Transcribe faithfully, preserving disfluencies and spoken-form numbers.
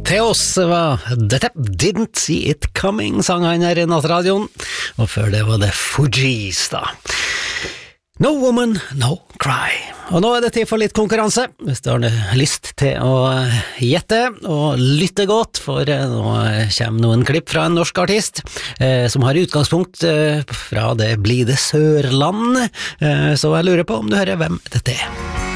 til oss var dette Didn't See It Coming, sang han her i Nattradioen, og før det var det Fugees da. No Woman, No Cry. Og nå er det tid for litt konkurranse, hvis du har lyst til å gjette og lytte godt, for nå kommer noen klipp fra en norsk artist eh, som har utgangspunkt eh, fra det blide Sørland, eh, så jeg lurer på om du hører hvem dette er.